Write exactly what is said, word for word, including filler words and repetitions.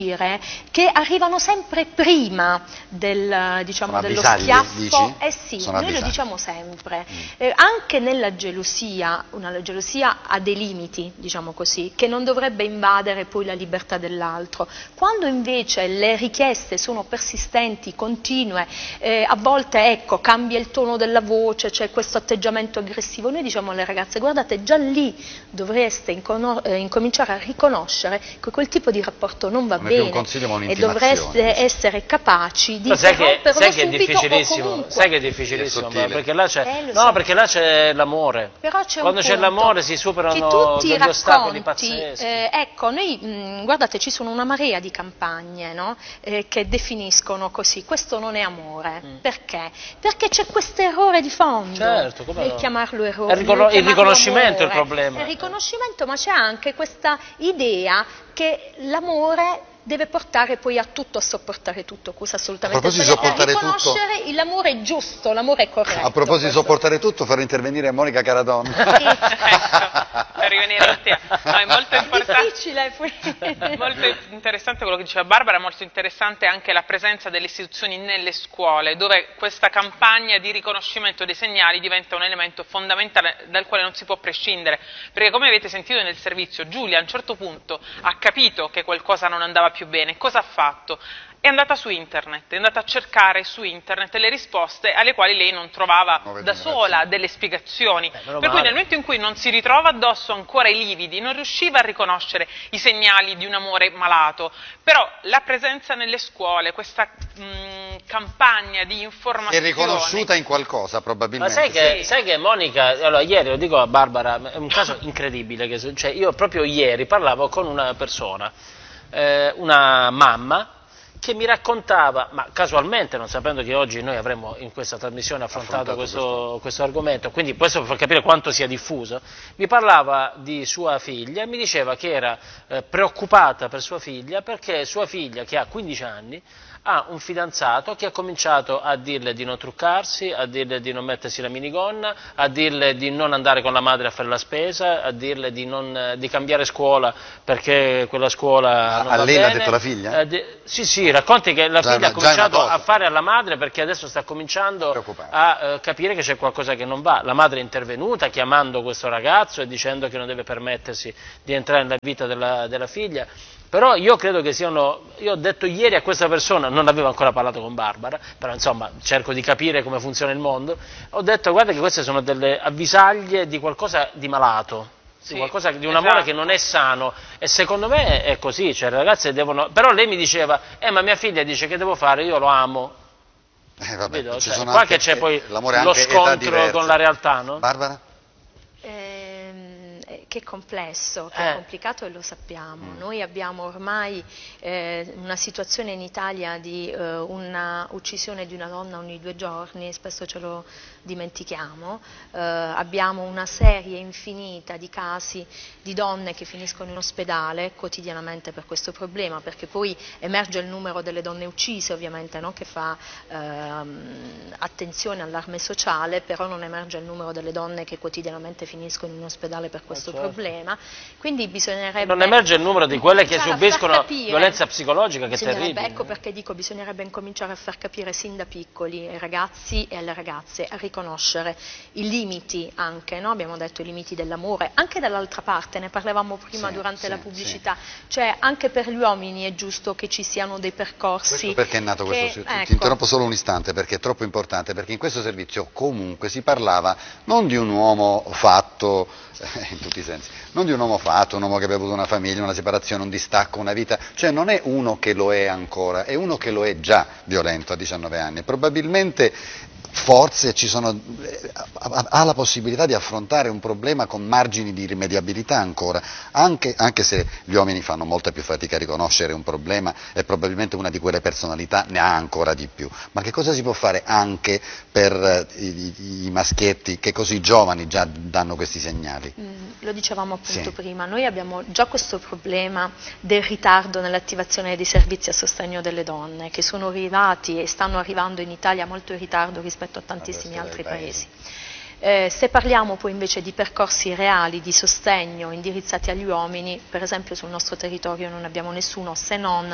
che arrivano sempre prima del, diciamo, dello schiaffo. Eh sì, Sono noi avvisaglie. Lo diciamo sempre. Mm. Eh, anche nella gelosia, una gelosia ha dei limiti, diciamo così, che non dovrebbe invadere poi la libertà dell'altro. Quando invece le richieste sono persistenti, continue, eh, a volte ecco, cambia il tono della voce, c'è questo atteggiamento aggressivo, noi diciamo alle ragazze: guardate, già lì dovreste eh, incominciare a riconoscere che quel tipo di rapporto non va bene. E dovreste essere capaci di interromperlo sai che è subito difficilissimo, sai che è difficilissimo, perché là c'è eh, no, perché là c'è l'amore. Quando c'è l'amore si superano degli ostacoli pazzeschi. Eh, ecco, noi mh, guardate, ci sono una marea di campagne, no? eh, che definiscono così: questo non è amore. Mm. Perché? Perché c'è questo errore di fondo. Certo, come no? Chiamarlo errore. È il, riconos il riconoscimento è il problema. È il riconoscimento, ma c'è anche questa idea che l'amore deve portare poi a tutto, a sopportare tutto, cosa assolutamente. A proposito di sopportare tutto, l'amore giusto, l'amore corretto. A proposito di sopportare tutto, far intervenire Monica Caradon. Sì. Ecco, per rivenire al tema. No, è molto importante. Difficile, poi. Molto interessante quello che diceva Barbara, molto interessante anche la presenza delle istituzioni nelle scuole, dove questa campagna di riconoscimento dei segnali diventa un elemento fondamentale dal quale non si può prescindere, perché come avete sentito nel servizio, Giulia a un certo punto ha capito che qualcosa non andava più bene. Cosa ha fatto? È andata su internet, è andata a cercare su internet le risposte alle quali lei non trovava da sola delle spiegazioni. Eh, per cui nel momento in cui non si ritrova addosso ancora i lividi, non riusciva a riconoscere i segnali di un amore malato. Però la presenza nelle scuole, questa mh, campagna di informazione... È riconosciuta in qualcosa, probabilmente. Ma sai che, sì. sai che Monica, allora ieri lo dico a Barbara, è un caso incredibile, che, cioè io proprio ieri parlavo con una persona, eh, una mamma, che mi raccontava, ma casualmente, non sapendo che oggi noi avremmo in questa trasmissione affrontato, affrontato questo, questo. questo argomento, quindi questo per far capire quanto sia diffuso, mi parlava di sua figlia e mi diceva che era eh, preoccupata per sua figlia perché sua figlia, che ha quindici anni, ha un fidanzato che ha cominciato a dirle di non truccarsi, a dirle di non mettersi la minigonna, a dirle di non andare con la madre a fare la spesa, a dirle di, non, di cambiare scuola perché quella scuola a, non a va lei bene. l'ha detto la figlia? Eh, de, sì, sì, racconti che la già, figlia ha cominciato a fare alla madre perché adesso sta cominciando a eh, capire che c'è qualcosa che non va. La madre è intervenuta chiamando questo ragazzo e dicendo che non deve permettersi di entrare nella vita della, della figlia. Però io credo che siano, io ho detto ieri a questa persona, non avevo ancora parlato con Barbara, però insomma cerco di capire come funziona il mondo, ho detto guarda che queste sono delle avvisaglie di qualcosa di malato, sì, di qualcosa di un amore esatto. che non è sano, e secondo me è così, cioè le ragazze devono, però lei mi diceva, eh ma mia figlia dice che devo fare, io lo amo, eh, vabbè, cioè, qua anche, che c'è poi lo scontro con la realtà, no? Barbara? Eh... che è complesso, che eh. è complicato e lo sappiamo. Mm. Noi abbiamo ormai eh, una situazione in Italia di eh, una uccisione di una donna ogni due giorni, spesso ce lo dimentichiamo, eh, abbiamo una serie infinita di casi di donne che finiscono in ospedale quotidianamente per questo problema, perché poi emerge il numero delle donne uccise ovviamente, no? Che fa ehm, attenzione allarme sociale, però non emerge il numero delle donne che quotidianamente finiscono in ospedale per questo problema, quindi bisognerebbe... Non emerge il numero di quelle che subiscono violenza psicologica, che è terribile. Ecco perché dico, bisognerebbe incominciare a far capire sin da piccoli ai ragazzi e alle ragazze a riconoscere i limiti anche, no? Abbiamo detto i limiti dell'amore, anche dall'altra parte, ne parlavamo prima sì, durante sì, la pubblicità, sì. Cioè anche per gli uomini è giusto che ci siano dei percorsi. Questo perché è nato che, questo, ecco. Ti interrompo solo un istante perché è troppo importante, perché in questo servizio comunque si parlava non di un uomo fatto, in tutti i sensi, non di un uomo fatto, un uomo che aveva avuto una famiglia, una separazione, un distacco, una vita, cioè non è uno che lo è ancora, è uno che lo è già violento a diciannove anni, probabilmente forse ci sono, ha la possibilità di affrontare un problema con margini di irrimediabilità ancora, anche, anche se gli uomini fanno molta più fatica a riconoscere un problema e probabilmente una di quelle personalità ne ha ancora di più. Ma che cosa si può fare anche per i, i maschietti che così giovani già danno questi segnali? Mm, lo dicevamo appunto sì. prima, noi abbiamo già questo problema del ritardo nell'attivazione dei servizi a sostegno delle donne, che sono arrivati e stanno arrivando in Italia molto in ritardo rispetto rispetto a tantissimi altri paesi. Eh, se parliamo poi invece di percorsi reali di sostegno indirizzati agli uomini, per esempio sul nostro territorio non abbiamo nessuno se non